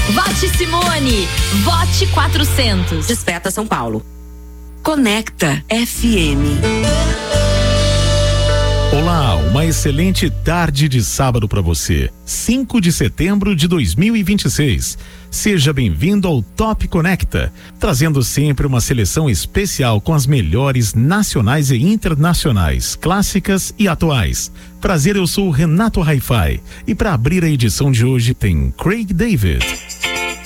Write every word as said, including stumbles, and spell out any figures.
Vote Simone. Vote quatrocentos. Desperta São Paulo. Conecta F M. Olá, uma excelente tarde de sábado para você. cinco de setembro de dois mil e vinte e seis. Seja bem-vindo ao Top Conecta, trazendo sempre uma seleção especial com as melhores nacionais e internacionais, clássicas e atuais. Prazer, eu sou o Renato Hi-Fi e para abrir a edição de hoje tem Craig David.